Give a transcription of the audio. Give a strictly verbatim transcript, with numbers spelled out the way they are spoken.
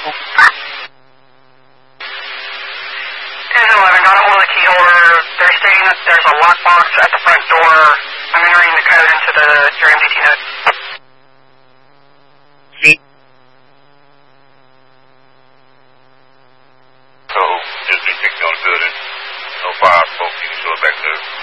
ten eleven, got a hold of the key holder. They're stating that there's a lockbox at the front door. I'm entering the code into the your M D T node. See? So, just been picked on good and no fire smoke. You can show it back there.